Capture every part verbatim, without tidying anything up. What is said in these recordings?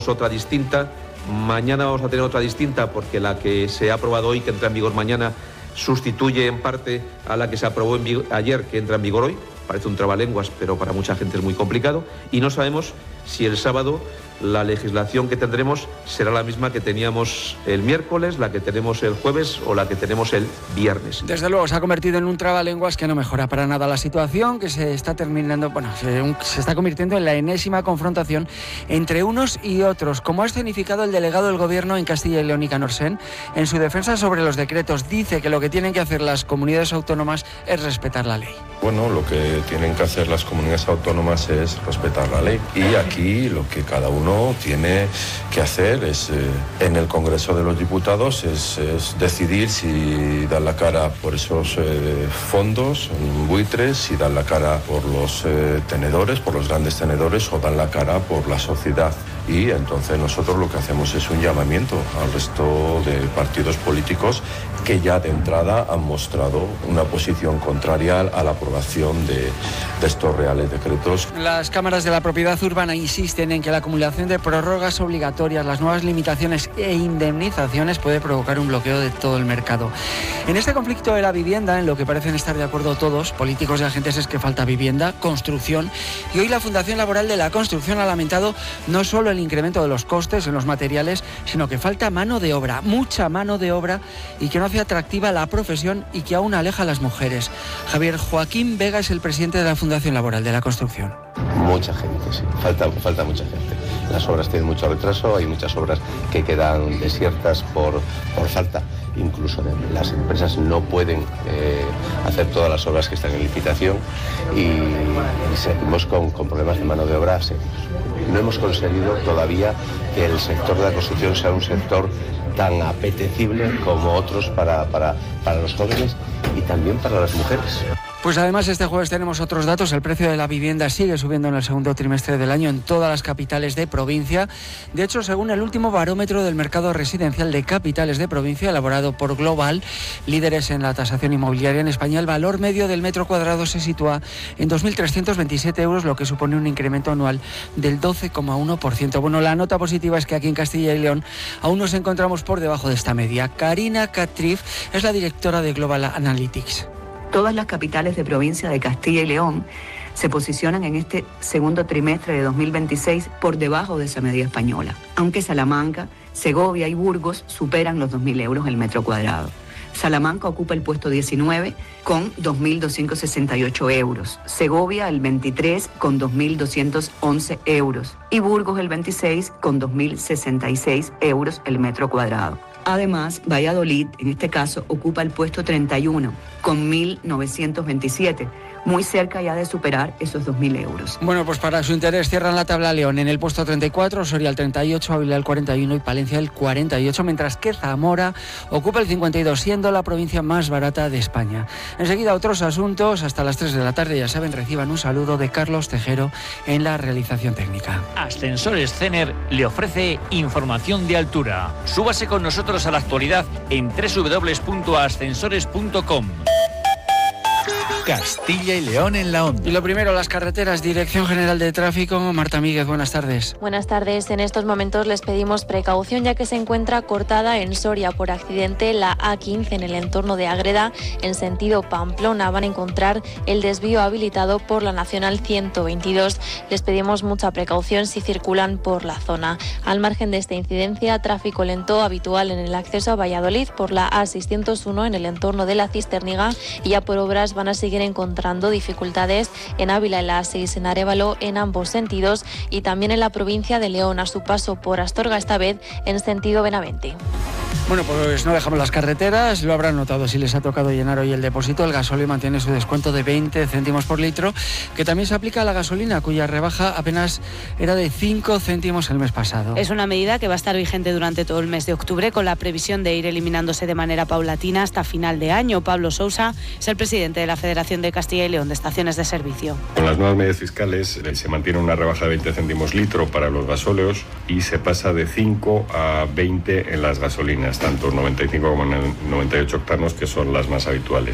Otra distinta, mañana vamos a tener otra distinta porque la que se ha aprobado hoy, que entra en vigor mañana, sustituye en parte a la que se aprobó en vigor, ayer, que entra en vigor hoy. Parece un trabalenguas, pero para mucha gente es muy complicado. Y no sabemos si el sábado la legislación que tendremos será la misma que teníamos el miércoles, la que tenemos el jueves o la que tenemos el viernes. Desde luego se ha convertido en un trabalenguas que no mejora para nada la situación, que se está terminando, bueno, se, se está convirtiendo en la enésima confrontación entre unos y otros, como ha escenificado el delegado del Gobierno en Castilla y León, Nicanor Sen, en su defensa sobre los decretos. Dice que lo que tienen que hacer las comunidades autónomas es respetar la ley. Bueno, lo que tienen que hacer las comunidades autónomas es respetar la ley. Y aquí lo que cada uno tiene que hacer es, eh, en el Congreso de los Diputados, es, es decidir si dan la cara por esos eh, fondos, buitres, si dan la cara por los eh, tenedores, por los grandes tenedores, o dan la cara por la sociedad. Y entonces nosotros lo que hacemos es un llamamiento al resto de partidos políticos que ya de entrada han mostrado una posición contraria a la aprobación de, de estos reales decretos. Las cámaras de la propiedad urbana insisten en que la acumulación de prórrogas obligatorias, las nuevas limitaciones e indemnizaciones puede provocar un bloqueo de todo el mercado. En este conflicto de la vivienda, en lo que parecen estar de acuerdo todos, políticos y agentes, es que falta vivienda, construcción, y hoy la Fundación Laboral de la Construcción ha lamentado no solo el incremento de los costes en los materiales, sino que falta mano de obra, mucha mano de obra, y que no hace atractiva la profesión y que aún aleja a las mujeres. Javier Joaquín Vega es el presidente de la Fundación Laboral de la Construcción. Mucha gente, sí, falta, falta mucha gente. Las obras tienen mucho retraso, hay muchas obras que quedan desiertas por, por falta. Incluso de, las empresas no pueden eh, hacer todas las obras que están en licitación y, y seguimos con, con problemas de mano de obra serios. No hemos conseguido todavía que el sector de la construcción sea un sector tan apetecible como otros para, para, para los jóvenes y también para las mujeres. Pues además este jueves tenemos otros datos. El precio de la vivienda sigue subiendo en el segundo trimestre del año en todas las capitales de provincia. De hecho, según el último barómetro del mercado residencial de capitales de provincia, elaborado por Global, líderes en la tasación inmobiliaria en España, el valor medio del metro cuadrado se sitúa en dos mil trescientos veintisiete euros, lo que supone un incremento anual del doce coma uno por ciento. Bueno, la nota positiva es que aquí en Castilla y León aún nos encontramos por debajo de esta media. Karina Catrif es la directora de Global Analytics. Todas las capitales de provincia de Castilla y León se posicionan en este segundo trimestre de dos mil veintiséis por debajo de esa media española, aunque Salamanca, Segovia y Burgos superan los dos mil euros el metro cuadrado. Salamanca ocupa el puesto diecinueve con dos mil doscientos sesenta y ocho euros, Segovia el veintitrés con dos mil doscientos once euros y Burgos el veintiséis con dos mil sesenta y seis euros el metro cuadrado. Además, Valladolid, en este caso, ocupa el puesto treinta y uno con mil novecientos veintisiete, muy cerca ya de superar esos dos mil euros. Bueno, pues para su interés cierran la tabla León en el puesto treinta y cuatro, Soria el treinta y ocho, Ávila el cuarenta y uno y Palencia el cuarenta y ocho, mientras que Zamora ocupa el cincuenta y dos, siendo la provincia más barata de España. Enseguida otros asuntos, hasta las tres de la tarde, ya saben, reciban un saludo de Carlos Tejero en la realización técnica. Ascensores Cener le ofrece información de altura. Súbase con nosotros a la actualidad en doble u doble u doble u punto ascensores punto com. Castilla y León en la onda. Y lo primero, las carreteras, Dirección General de Tráfico. Marta Míguez, buenas tardes. Buenas tardes. En estos momentos les pedimos precaución ya que se encuentra cortada en Soria por accidente la A quince en el entorno de Ágreda. En sentido Pamplona van a encontrar el desvío habilitado por la Nacional ciento veintidós. Les pedimos mucha precaución si circulan por la zona. Al margen de esta incidencia, tráfico lento habitual en el acceso a Valladolid por la A seiscientos uno en el entorno de la Cisterniga y ya por obras van a seguir encontrando dificultades en Ávila, en la A seis en Arévalo en ambos sentidos y también en la provincia de León a su paso por Astorga, esta vez en sentido Benavente. Bueno, pues no dejamos las carreteras, lo habrán notado si les ha tocado llenar hoy el depósito. El gasóleo mantiene su descuento de veinte céntimos por litro, que también se aplica a la gasolina, cuya rebaja apenas era de cinco céntimos el mes pasado. Es una medida que va a estar vigente durante todo el mes de octubre, con la previsión de ir eliminándose de manera paulatina hasta final de año. Pablo Sousa es el presidente de la Federación de Castilla y León de Estaciones de Servicio. Con las nuevas medidas fiscales se mantiene una rebaja de veinte céntimos litro para los gasóleos y se pasa de cinco a veinte en las gasolinas, tanto noventa y cinco como noventa y ocho octanos, que son las más habituales.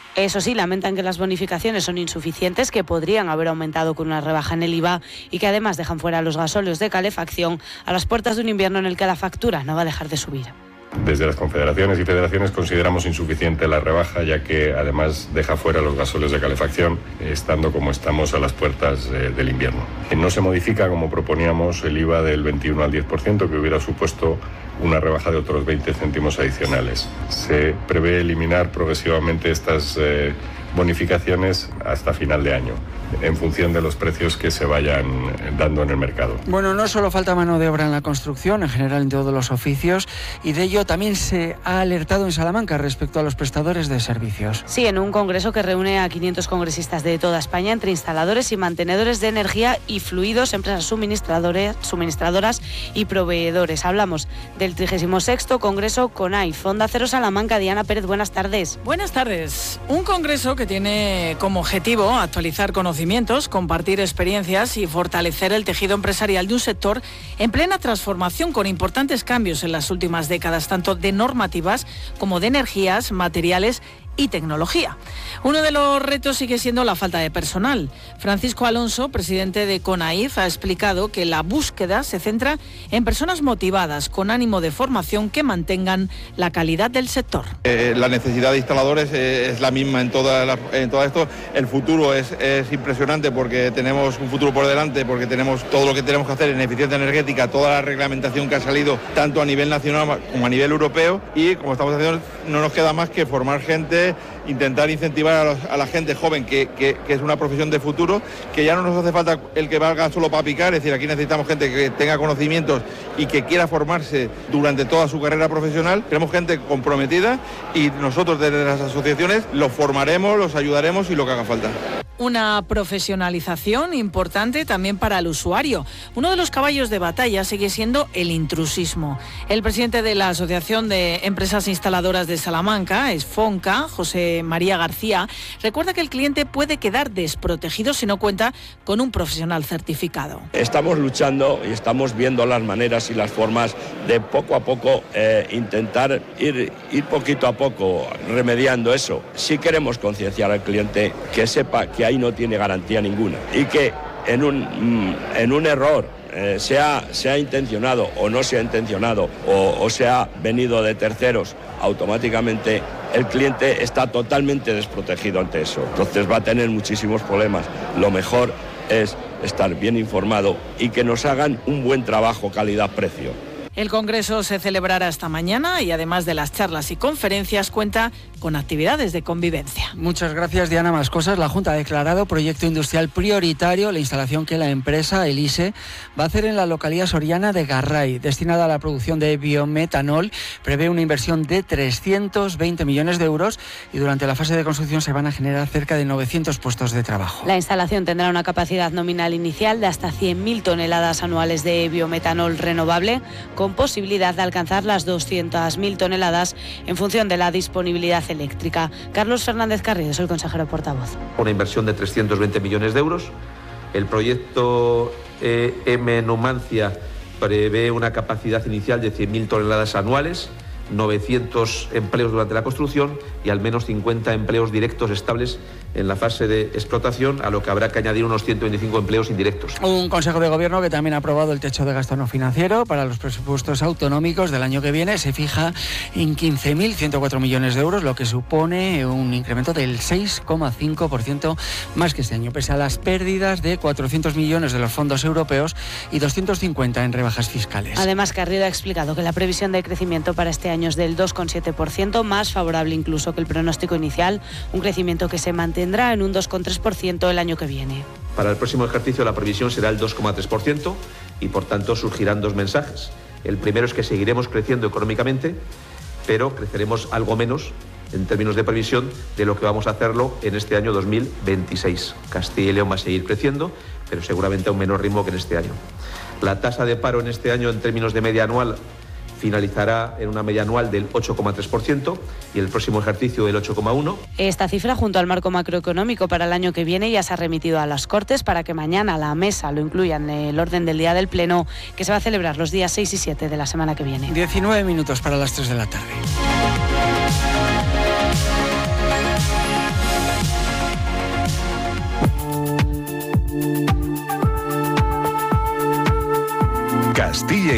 Eso sí, lamentan que las bonificaciones son insuficientes, que podrían haber aumentado con una rebaja en el I V A y que además dejan fuera los gasóleos de calefacción a las puertas de un invierno en el que la factura no va a dejar de subir. Desde las confederaciones y federaciones consideramos insuficiente la rebaja, ya que además deja fuera los gasóleos de calefacción, estando como estamos a las puertas eh, del invierno. No se modifica, como proponíamos, el I V A del veintiuno al diez por ciento, que hubiera supuesto una rebaja de otros veinte céntimos adicionales. Se prevé eliminar progresivamente estas eh, bonificaciones hasta final de año, en función de los precios que se vayan dando en el mercado. Bueno, no solo falta mano de obra en la construcción, en general en todos los oficios, y de ello también se ha alertado en Salamanca respecto a los prestadores de servicios. Sí, en un congreso que reúne a quinientos congresistas de toda España, entre instaladores y mantenedores de energía y fluidos, empresas suministradores, suministradoras y proveedores. Hablamos del trigésimo sexto Congreso CONAIF. Onda Cero Salamanca, Diana Pérez, buenas tardes. Buenas tardes. Un congreso que tiene como objetivo actualizar conocimientos, compartir experiencias y fortalecer el tejido empresarial de un sector en plena transformación, con importantes cambios en las últimas décadas, tanto de normativas como de energías, materiales y tecnología. Uno de los retos sigue siendo la falta de personal. Francisco Alonso, presidente de CONAIF, ha explicado que la búsqueda se centra en personas motivadas, con ánimo de formación, que mantengan la calidad del sector. Eh, la necesidad de instaladores eh, es la misma en, toda la, en todo esto. El futuro es, es impresionante, porque tenemos un futuro por delante, porque tenemos todo lo que tenemos que hacer en eficiencia energética, toda la reglamentación que ha salido tanto a nivel nacional como a nivel europeo, y como estamos haciendo, no nos queda más que formar gente, intentar incentivar a, los, a la gente joven, que, que, que es una profesión de futuro, que ya no nos hace falta el que valga solo para picar. Es decir, aquí necesitamos gente que tenga conocimientos y que quiera formarse durante toda su carrera profesional. Tenemos gente comprometida y nosotros desde las asociaciones los formaremos, los ayudaremos y lo que haga falta. Una profesionalización importante también para el usuario. Uno de los caballos de batalla sigue siendo el intrusismo. El presidente de la Asociación de Empresas Instaladoras de Salamanca, ESFONCA, José María García, recuerda que el cliente puede quedar desprotegido si no cuenta con un profesional certificado. Estamos luchando y estamos viendo las maneras y las formas de poco a poco eh, intentar ir, ir poquito a poco remediando eso. Si queremos concienciar al cliente que sepa que ahí no tiene garantía ninguna y que en un, en un error, eh, sea, sea intencionado o no sea intencionado, o, o sea venido de terceros, automáticamente el cliente está totalmente desprotegido ante eso. Entonces va a tener muchísimos problemas. Lo mejor es estar bien informado y que nos hagan un buen trabajo calidad-precio. El Congreso se celebrará esta mañana y, además de las charlas y conferencias, cuenta con actividades de convivencia. Muchas gracias, Diana. Más cosas. La Junta ha declarado proyecto industrial prioritario la instalación que la empresa Elise va a hacer en la localidad soriana de Garray, destinada a la producción de biometanol. Prevé una inversión de trescientos veinte millones de euros y durante la fase de construcción se van a generar cerca de novecientos puestos de trabajo. La instalación tendrá una capacidad nominal inicial de hasta cien mil toneladas anuales de biometanol renovable, con posibilidad de alcanzar las doscientas mil toneladas en función de la disponibilidad eléctrica. Carlos Fernández Carrillo es el consejero portavoz. Una inversión de trescientos veinte millones de euros. El proyecto eh, M Numancia prevé una capacidad inicial de cien mil toneladas anuales, novecientos empleos durante la construcción y al menos cincuenta empleos directos estables en la fase de explotación, a lo que habrá que añadir unos ciento veinticinco empleos indirectos. Un Consejo de Gobierno que también ha aprobado el techo de gasto no financiero para los presupuestos autonómicos del año que viene. Se fija en quince mil ciento cuatro millones de euros, lo que supone un incremento del seis coma cinco por ciento más que este año, pese a las pérdidas de cuatrocientos millones de los fondos europeos y doscientos cincuenta en rebajas fiscales. Además, Garrido ha explicado que la previsión de crecimiento para este año es del dos coma siete por ciento, más favorable incluso que el pronóstico inicial, un crecimiento que se mantendrá en un dos coma tres por ciento el año que viene. Para el próximo ejercicio la previsión será el dos coma tres por ciento y por tanto surgirán dos mensajes. El primero es que seguiremos creciendo económicamente, pero creceremos algo menos en términos de previsión de lo que vamos a hacerlo en este año dos mil veintiséis. Castilla y León va a seguir creciendo, pero seguramente a un menor ritmo que en este año. La tasa de paro en este año en términos de media anual finalizará en una media anual del ocho coma tres por ciento y el próximo ejercicio del ocho coma uno por ciento. Esta cifra, junto al marco macroeconómico para el año que viene, ya se ha remitido a las Cortes para que mañana la mesa lo incluya en el orden del día del Pleno, que se va a celebrar los días seis y siete de la semana que viene. diecinueve minutos para las tres de la tarde.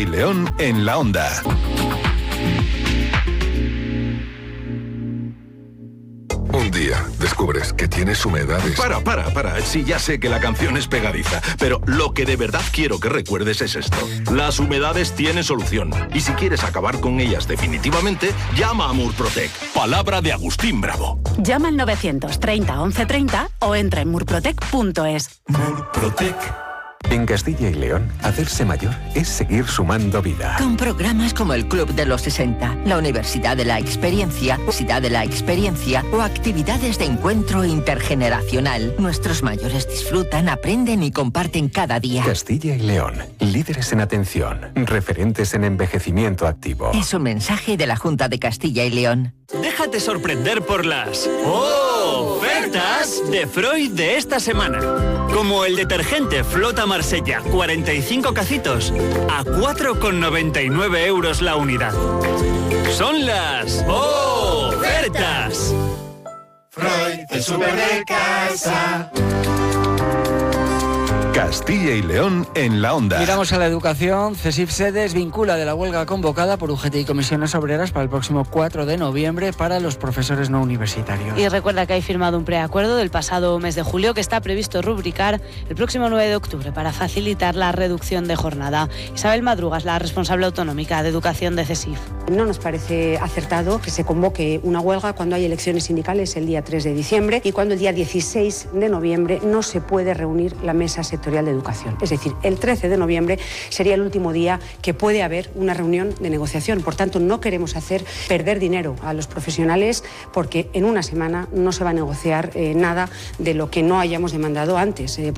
y León en la Onda. Un día descubres que tienes humedades. Para, para, para. Sí, ya sé que la canción es pegadiza, pero lo que de verdad quiero que recuerdes es esto. Las humedades tienen solución. Y si quieres acabar con ellas definitivamente, llama a Murprotec. Palabra de Agustín Bravo. Llama al novecientos treinta once treinta o entra en murprotec punto es. Murprotec. En Castilla y León, hacerse mayor es seguir sumando vida. Con programas como el Club de los sesenta, la Universidad de la Experiencia, Universidad de la Experiencia o actividades de encuentro intergeneracional, nuestros mayores disfrutan, aprenden y comparten cada día. Castilla y León, líderes en atención, referentes en envejecimiento activo. Es un mensaje de la Junta de Castilla y León. Déjate sorprender por las ofertas de Freud de esta semana. Como el detergente Flota Marsella, cuarenta y cinco cacitos a cuatro con noventa y nueve euros la unidad. Son las ofertas. Freud, el súper de casa. Castilla y León en la Onda. Miramos a la educación. CESIF se desvincula de la huelga convocada por U G T y Comisiones Obreras para el próximo cuatro de noviembre para los profesores no universitarios. Y recuerda que hay firmado un preacuerdo del pasado mes de julio que está previsto rubricar el próximo nueve de octubre para facilitar la reducción de jornada. Isabel Madrugas, la responsable autonómica de educación de CESIF. No nos parece acertado que se convoque una huelga cuando hay elecciones sindicales el día tres de diciembre y cuando el día dieciséis de noviembre no se puede reunir la mesa sectorial de educación. Es decir, el trece de noviembre sería el último día que puede haber una reunión de negociación. Por tanto, no queremos hacer perder dinero a los profesionales porque en una semana no se va a negociar eh, nada de lo que no hayamos demandado antes. Eh.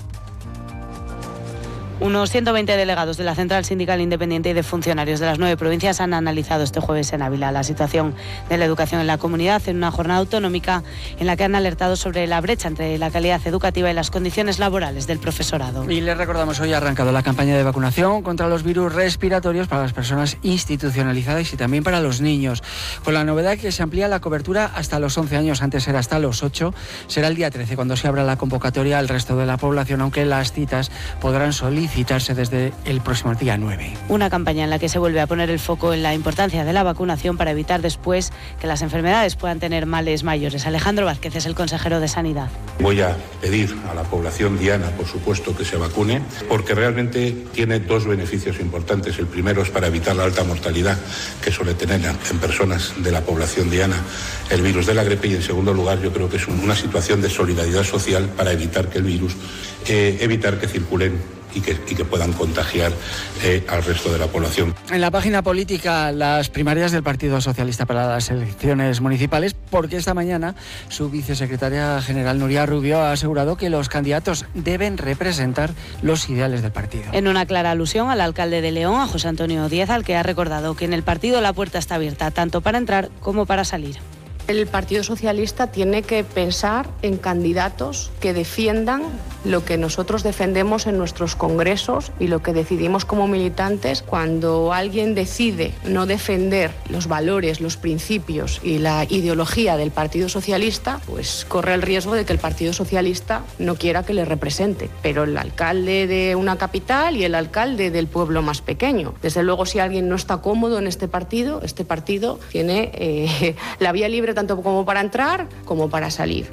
Unos ciento veinte delegados de la Central Sindical Independiente y de funcionarios de las nueve provincias han analizado este jueves en Ávila la situación de la educación en la comunidad en una jornada autonómica en la que han alertado sobre la brecha entre la calidad educativa y las condiciones laborales del profesorado. Y les recordamos, hoy ha arrancado la campaña de vacunación contra los virus respiratorios para las personas institucionalizadas y también para los niños, con la novedad que se amplía la cobertura hasta los once años, antes era hasta los ocho, será el día trece cuando se abra la convocatoria al resto de la población, aunque las citas podrán solicitar citarse desde el próximo día nueve. Una campaña en la que se vuelve a poner el foco en la importancia de la vacunación para evitar después que las enfermedades puedan tener males mayores. Alejandro Vázquez es el consejero de Sanidad. Voy a pedir a la población diana, por supuesto, que se vacune, porque realmente tiene dos beneficios importantes. El primero es para evitar la alta mortalidad que suele tener en personas de la población diana el virus de la gripe, y en segundo lugar yo creo que es una situación de solidaridad social para evitar que el virus, eh, evitar que circulen Y que, y que puedan contagiar eh, al resto de la población. En la página política, las primarias del Partido Socialista para las elecciones municipales, porque esta mañana su vicesecretaria general Nuria Rubio ha asegurado que los candidatos deben representar los ideales del partido. En una clara alusión al alcalde de León, a José Antonio Díaz, al que ha recordado que en el partido la puerta está abierta tanto para entrar como para salir. El Partido Socialista tiene que pensar en candidatos que defiendan lo que nosotros defendemos en nuestros congresos y lo que decidimos como militantes. Cuando alguien decide no defender los valores, los principios y la ideología del Partido Socialista, pues corre el riesgo de que el Partido Socialista no quiera que le represente. Pero el alcalde de una capital y el alcalde del pueblo más pequeño. Desde luego, si alguien no está cómodo en este partido, este partido tiene eh, la vía libre tanto como para entrar como para salir.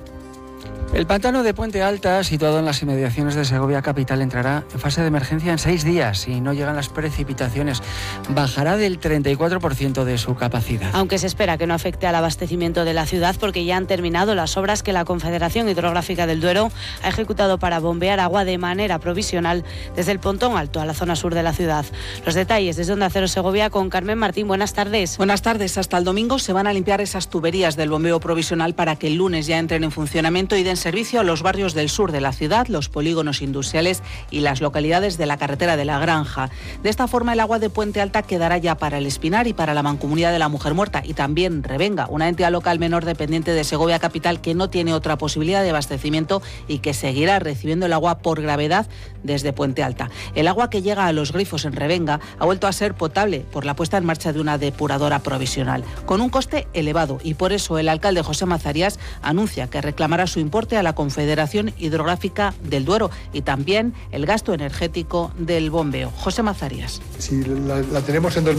El pantano de Puente Alta, situado en las inmediaciones de Segovia capital, entrará en fase de emergencia en seis días si no llegan las precipitaciones. Bajará del treinta y cuatro por ciento de su capacidad. Aunque se espera que no afecte al abastecimiento de la ciudad porque ya han terminado las obras que la Confederación Hidrográfica del Duero ha ejecutado para bombear agua de manera provisional desde el Pontón Alto a la zona sur de la ciudad. Los detalles desde Onda Cero Segovia con Carmen Martín. Buenas tardes. Buenas tardes. Hasta el domingo se van a limpiar esas tuberías del bombeo provisional para que el lunes ya entren en funcionamiento y den servicio a los barrios del sur de la ciudad, los polígonos industriales y las localidades de la carretera de la Granja. De esta forma, el agua de Puente Alta quedará ya para el Espinar y para la Mancomunidad de la Mujer Muerta, y también Revenga, una entidad local menor dependiente de Segovia capital que no tiene otra posibilidad de abastecimiento y que seguirá recibiendo el agua por gravedad desde Puente Alta. El agua que llega a los grifos en Revenga ha vuelto a ser potable por la puesta en marcha de una depuradora provisional, con un coste elevado, y por eso el alcalde José Mazarías anuncia que reclamará su importe aporte a la Confederación Hidrográfica del Duero y también el gasto energético del bombeo. José Mazarías. Si la, la tenemos en